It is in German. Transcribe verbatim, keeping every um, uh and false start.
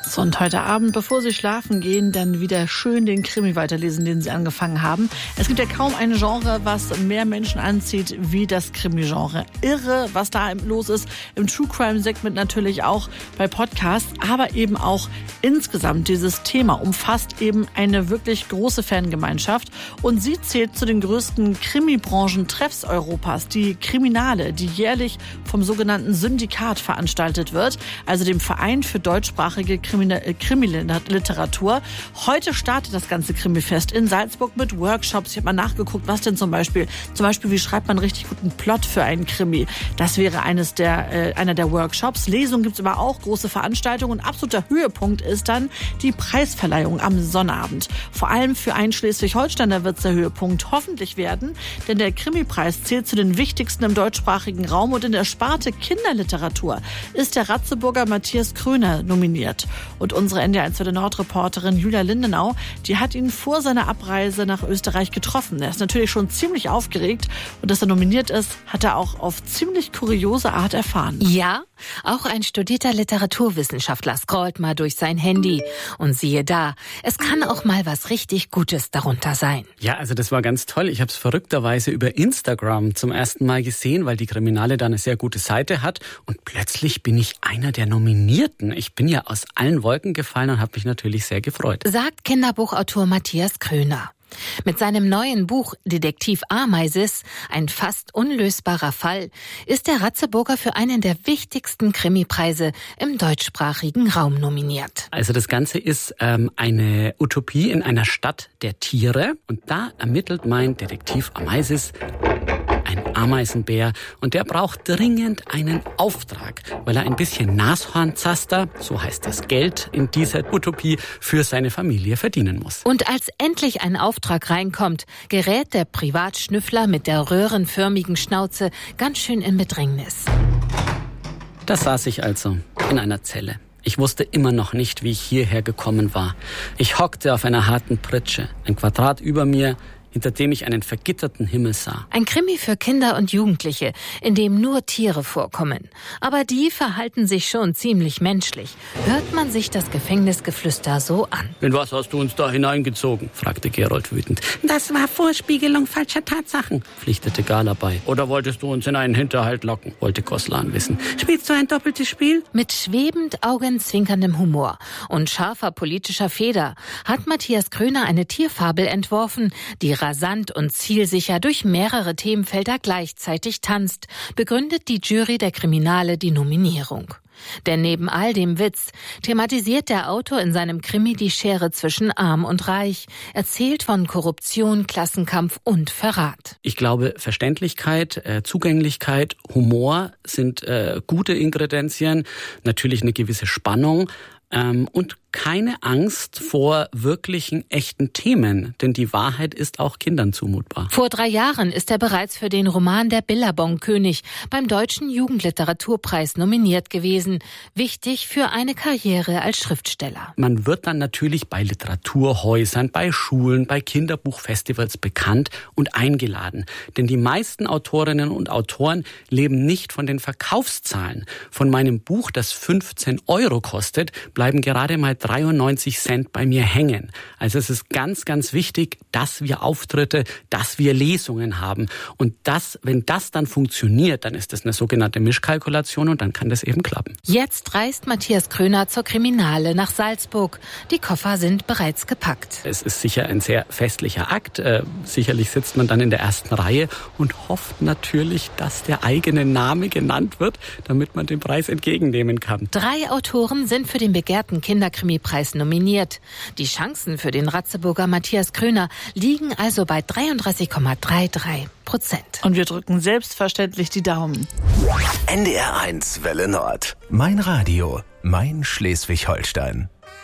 So, und heute Abend, bevor Sie schlafen gehen, dann wieder schön den Krimi weiterlesen, den Sie angefangen haben. Es gibt ja kaum ein Genre, was mehr Menschen anzieht wie das Krimi-Genre. Irre, was da los ist. Im True-Crime-Segment natürlich auch bei Podcasts, aber eben auch insgesamt. Dieses Thema umfasst eben eine wirklich große Fangemeinschaft und sie zählt zu den größten Krimi-Branchen-Treffs Europas. Die Kriminale, die jährlich vom sogenannten Syndikat veranstaltet wird, also dem Verein für deutschsprachige Krimi-Literatur. Heute startet das ganze Krimi-Fest in Salzburg mit Workshops. Ich habe mal nachgeguckt, was denn zum Beispiel, zum Beispiel, wie schreibt man einen richtig guten Plot für einen Krimi? Das wäre eines der, äh, einer der Workshops. Lesungen gibt's aber auch, große Veranstaltungen. Und absoluter Höhepunkt ist dann die Preisverleihung am Sonnabend. Vor allem für einen Schleswig-Holsteiner wird's der Höhepunkt hoffentlich werden, denn der Krimi-Preis zählt zu den wichtigsten im deutschsprachigen Raum und in der Sparte Kinderliteratur ist der Ratzeburger Matthias Kröner nominiert. Und unsere N D R eins Nord-Reporterin Julia Lindenau, die hat ihn vor seiner Abreise nach Österreich getroffen. Er ist natürlich schon ziemlich aufgeregt und dass er nominiert ist, hat er auch auf ziemlich kuriose Art erfahren. Ja, auch ein studierter Literaturwissenschaftler scrollt mal durch sein Handy und siehe da, es kann auch mal was richtig Gutes darunter sein. Ja, also das war ganz toll. Ich habe es verrückterweise über Instagram zum ersten Mal gesehen, weil die Kriminale da eine sehr gute Seite hat und plötzlich bin ich einer der Nominierten. Ich bin ja aus allen Wolken gefallen und habe mich natürlich sehr gefreut. Sagt Kinderbuchautor Matthias Kröner. Mit seinem neuen Buch Detektiv Ameisis, ein fast unlösbarer Fall, ist der Ratzeburger für einen der wichtigsten Krimipreise im deutschsprachigen Raum nominiert. Also das Ganze ist ähm, eine Utopie in einer Stadt der Tiere und da ermittelt mein Detektiv Ameisis ein Ameisenbär und der braucht dringend einen Auftrag, weil er ein bisschen Nashornzaster, so heißt das Geld in dieser Utopie, für seine Familie verdienen muss. Und als endlich ein Auftrag reinkommt, gerät der Privatschnüffler mit der röhrenförmigen Schnauze ganz schön in Bedrängnis. Da saß ich also in einer Zelle. Ich wusste immer noch nicht, wie ich hierher gekommen war. Ich hockte auf einer harten Pritsche, ein Quadrat über mir, hinter dem ich einen vergitterten Himmel sah. Ein Krimi für Kinder und Jugendliche, in dem nur Tiere vorkommen. Aber die verhalten sich schon ziemlich menschlich. Hört man sich das Gefängnisgeflüster so an. In was hast du uns da hineingezogen? Fragte Gerold wütend. Das war Vorspiegelung falscher Tatsachen, pflichtete Gala bei. Oder wolltest du uns in einen Hinterhalt locken? Wollte Koslan wissen. Spielst du ein doppeltes Spiel? Mit schwebend augenzwinkerndem Humor und scharfer politischer Feder hat Matthias Kröner eine Tierfabel entworfen, die rasant und zielsicher durch mehrere Themenfelder gleichzeitig tanzt, begründet die Jury der Kriminale die Nominierung. Denn neben all dem Witz thematisiert der Autor in seinem Krimi die Schere zwischen Arm und Reich, erzählt von Korruption, Klassenkampf und Verrat. Ich glaube, Verständlichkeit, äh, Zugänglichkeit, Humor sind äh, gute Ingredienzien, natürlich eine gewisse Spannung ähm, und keine Angst vor wirklichen, echten Themen, denn die Wahrheit ist auch Kindern zumutbar. Vor drei Jahren ist er bereits für den Roman Der Billabong-König beim Deutschen Jugendliteraturpreis nominiert gewesen. Wichtig für eine Karriere als Schriftsteller. Man wird dann natürlich bei Literaturhäusern, bei Schulen, bei Kinderbuchfestivals bekannt und eingeladen. Denn die meisten Autorinnen und Autoren leben nicht von den Verkaufszahlen. Von meinem Buch, das fünfzehn Euro kostet, bleiben gerade mal dreiundneunzig Cent bei mir hängen. Also es ist ganz, ganz wichtig, dass wir Auftritte, dass wir Lesungen haben. Und das, wenn das dann funktioniert, dann ist das eine sogenannte Mischkalkulation und dann kann das eben klappen. Jetzt reist Matthias Kröner zur Kriminale nach Salzburg. Die Koffer sind bereits gepackt. Es ist sicher ein sehr festlicher Akt. Äh, sicherlich sitzt man dann in der ersten Reihe und hofft natürlich, dass der eigene Name genannt wird, damit man den Preis entgegennehmen kann. Drei Autoren sind für den begehrten Kinderkrimi Preis nominiert. Die Chancen für den Ratzeburger Matthias Kröner liegen also bei dreiunddreißig Komma dreiunddreißig Prozent. Und wir drücken selbstverständlich die Daumen. N D R eins Welle Nord. Mein Radio, mein Schleswig-Holstein.